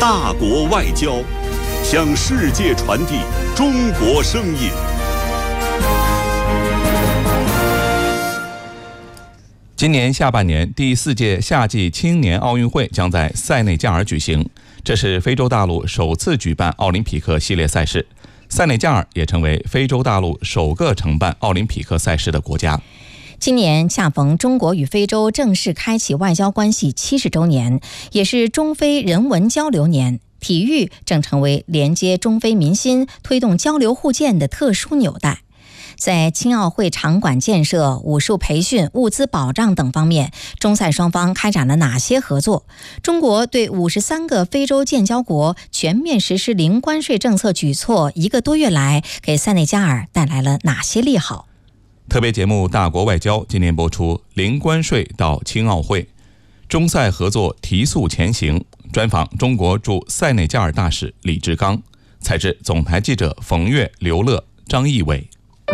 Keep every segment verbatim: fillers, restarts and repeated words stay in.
大国外交，向世界传递中国声音。 今年下半年，第四届夏季青年奥运会将在塞内加尔举行，这是非洲大陆首次举办奥林匹克系列赛事。塞内加尔也成为非洲大陆首个承办奥林匹克赛事的国家。 今年恰逢中国与非洲正式开启外交关系七十周年，也是中非人文交流年。体育正成为连接中非民心、推动交流互鉴的特殊纽带。在青奥会场馆建设、武术培训、物资保障等方面，中塞双方开展了哪些合作？中国对五十三个非洲建交国全面实施零关税政策举措一个多月来，给塞内加尔带来了哪些利好？ 特别节目《大国外交》今年播出，零关税到青奥会，中塞合作提速前行。专访中国驻塞内加尔大使李志刚，采制总台记者冯月、刘乐、张义伟。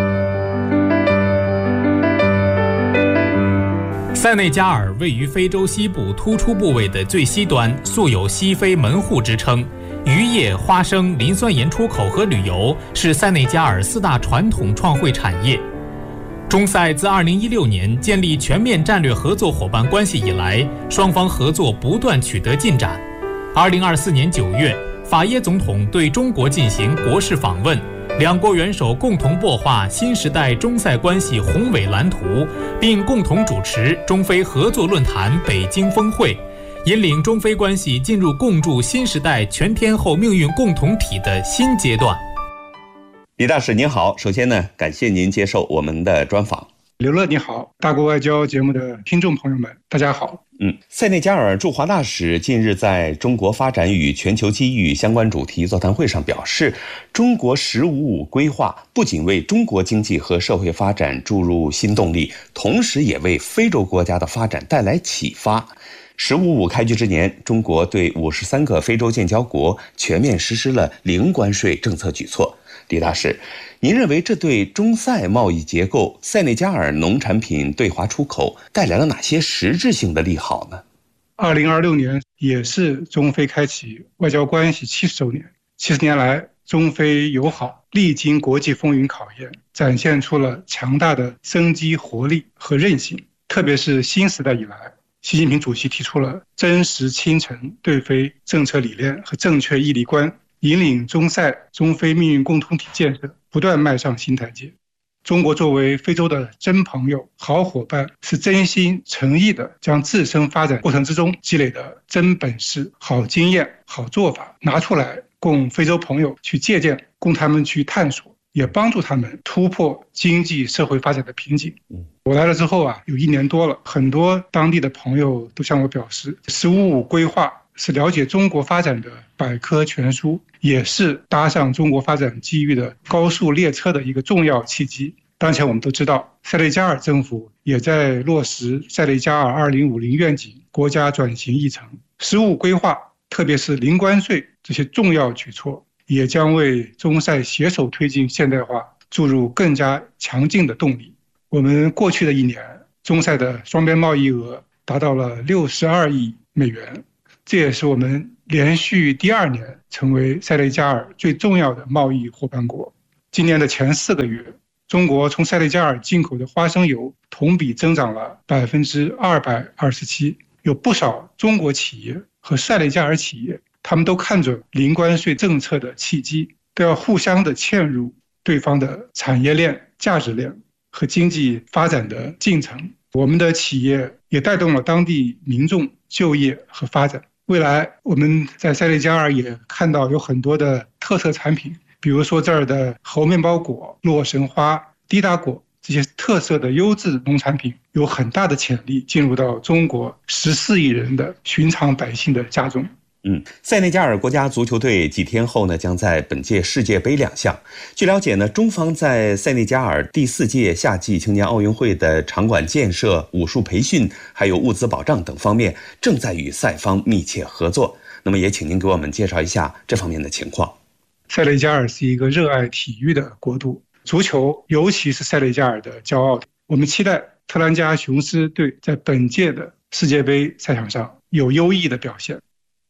塞内加尔位于非洲西部突出部位的最西端，素有西非门户之称。渔业、花生、磷酸盐出口和旅游是塞内加尔四大传统创汇产业。中塞自二零一六年建立全面战略合作伙伴关系以来，双方合作不断取得进展。二零二四年九月，法耶总统对中国进行国事访问，两国元首共同擘画新时代中塞关系宏伟蓝图，并共同主持中非合作论坛北京峰会，引领中非关系进入共筑新时代全天候命运共同体的新阶段。 李大使您好，首先呢，感谢您接受我们的专访。 刘乐你好，大国外交节目的听众朋友们，大家好。 嗯，塞内加尔驻华大使近日在中国发展与全球机遇相关主题座谈会上表示，中国“十五五”规划不仅为中国经济和社会发展注入新动力，同时也为非洲国家的发展带来启发。“十五五”开局之年，中国对五十三个非洲建交国全面实施了零关税政策举措。李大使，您认为这对中塞贸易结构、塞内加尔农产品对华出口带来了哪些实质性的利好呢？ 二零二六年也是中非开启外交关系七十周年。七十年来，中非友好历经国际风云考验，展现出了强大的生机活力和韧性。特别是新时代以来，习近平主席提出了真实亲诚对非政策理念和正确义利观，引领中塞、中非命运共同体建设不断迈上新台阶。中国作为非洲的真朋友、好伙伴，是真心诚意的将自身发展过程之中积累的真本事、好经验、好做法拿出来，供非洲朋友去借鉴，供他们去探索，也帮助他们突破经济社会发展的瓶颈。我来了之后啊，有一年多了，很多当地的朋友都向我表示，十五五规划是了解中国发展的百科全书，也是搭上中国发展机遇的高速列车的一个重要契机。当前我们都知道，塞内加尔政府也在落实塞内加尔二零五零愿景国家转型议程，十五规划特别是零关税这些重要举措，也将为中塞携手推进现代化注入更加强劲的动力。我们过去的一年，中塞的双边贸易额达到了六十二亿美元，这也是我们连续第二年成为塞内加尔最重要的贸易伙伴国。今年的前四个月，中国从塞内加尔进口的花生油同比增长了百分之二百二十七。有不少中国企业和塞内加尔企业，他们都看准零关税政策的契机，都要互相的嵌入对方的产业链、价值链和经济发展的进程。我们的企业也带动了当地民众就业和发展。未来我们在塞内加尔也看到有很多的特色产品，比如说这儿的猴面包果、洛神花、滴答果，这些特色的优质农产品有很大的潜力进入到中国十四亿人的寻常百姓的家中。 嗯，塞内加尔国家足球队几天后呢，将在本届世界杯亮相。据了解呢，中方在塞内加尔第四届夏季青年奥运会的场馆建设、武术培训，还有物资保障等方面，正在与塞方密切合作。那么也请您给我们介绍一下这方面的情况。 塞内加尔是一个热爱体育的国度，足球尤其是塞内加尔的骄傲。我们期待特兰加雄狮队在本届的世界杯赛场上有优异的表现。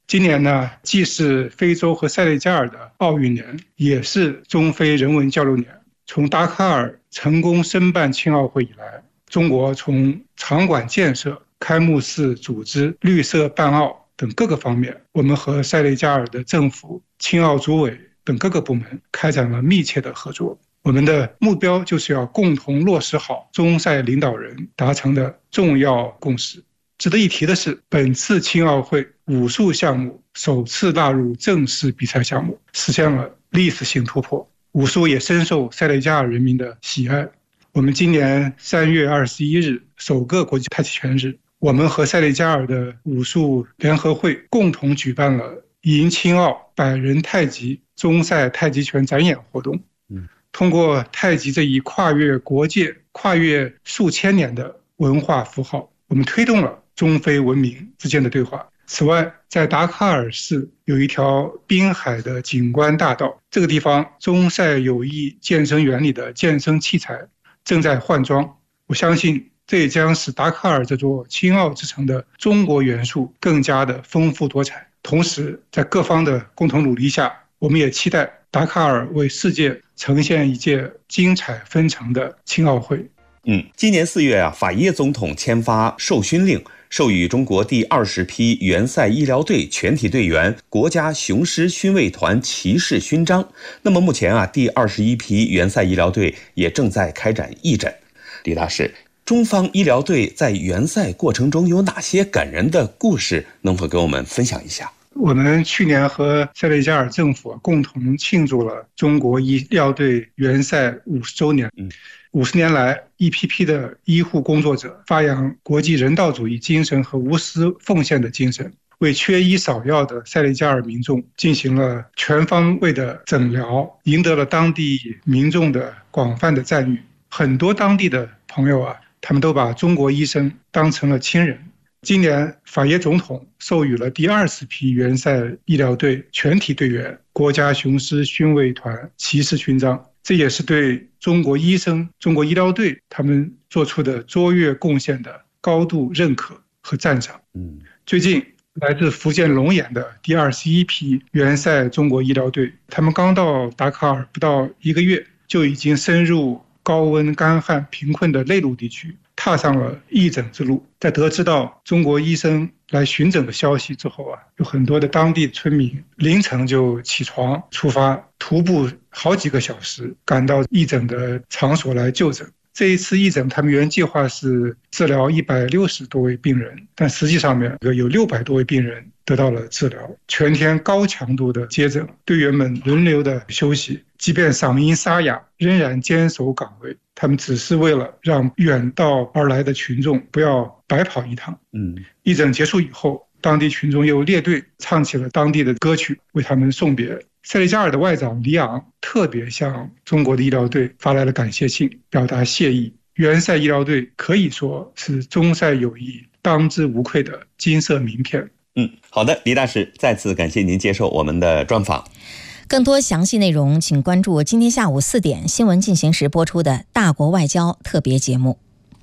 今年呢，既是非洲和塞内加尔的奥运年，也是中非人文交流年。从达喀尔成功申办青奥会以来，中国从场馆建设、开幕式组织、绿色办奥等各个方面，我们和塞内加尔的政府、青奥组委等各个部门开展了密切的合作。我们的目标就是要共同落实好中塞领导人达成的重要共识。值得一提的是，本次青奥会武术项目首次纳入正式比赛项目，实现了历史性突破。武术也深受塞内加尔人民的喜爱。我们今年三月二十一日首个国际太极拳日，我们和塞内加尔的武术联合会共同举办了迎青奥百人太极中塞太极拳展演活动。通过太极这一跨越国界、跨越数千年的文化符号，我们推动了中非文明之间的对话。此外，在达喀尔市有一条滨海的景观大道，这个地方中塞友谊健身园里的健身器材正在换装。我相信这也将使达喀尔这座青奥之城的中国元素更加的丰富多彩。同时，在各方的共同努力下，我们也期待达喀尔为世界呈现一届精彩纷呈的青奥会。 嗯，今年四月啊，法耶总统签发授勋令，授予中国第二十批援塞医疗队全体队员国家雄狮勋卫团骑士勋章。那么目前啊，第二十一批援塞医疗队也正在开展义诊。李大使，中方医疗队在援塞过程中有哪些感人的故事，能否给我们分享一下？ 我们去年和塞内加尔政府共同庆祝了中国医疗队援塞五十周年。五十年来，一批批的医护工作者发扬国际人道主义精神和无私奉献的精神，为缺医少药的塞内加尔民众进行了全方位的诊疗，赢得了当地民众的广泛的赞誉。很多当地的朋友啊，他们都把中国医生当成了亲人。今年，法耶总统授予了第二十批援塞医疗队全体队员国家雄狮勋卫团骑士勋章，这也是对中国医生、中国医疗队他们做出的卓越贡献的高度认可和赞赏。嗯，最近来自福建龙岩的第二十一批援塞中国医疗队，他们刚到达喀尔不到一个月，就已经深入高温、干旱、贫困的内陆地区，踏上了义诊之路。在得知到中国医生来巡诊的消息之后啊，有很多的当地村民凌晨就起床出发，徒步好几个小时赶到义诊的场所来就诊。这一次义诊，他们原计划是治疗一百六十多位病人，但实际上面有六百多位病人得到了治疗。全天高强度的接诊，队员们轮流的休息，即便嗓音沙哑，仍然坚守岗位。他们只是为了让远道而来的群众不要白跑一趟。嗯，义诊结束以后，当地群众又列队唱起了当地的歌曲，为他们送别。塞内加尔的外长里昂特别向中国的医疗队发来了感谢信，表达谢意。援塞医疗队可以说是中塞友谊当之无愧的金色名片。 嗯，好的，李大使，再次感谢您接受我们的专访。 更多详细内容，请关注今天下午四点新闻进行时播出的《大国外交》特别节目。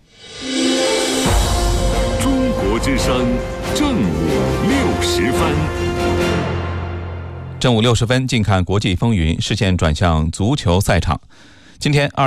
中国之声，正午六时分。 正午六十分，近看国际风云，视线转向足球赛场。今天二